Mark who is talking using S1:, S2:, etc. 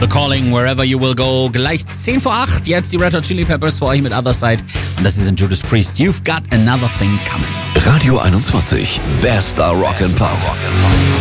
S1: The Calling, Wherever You Will Go. Gleich 10 vor 8. Jetzt die Red Hot Chili Peppers für euch mit Other Side. Und das ist Judas Priest. You've got another thing coming.
S2: Radio 21. Bester Rock and Pop.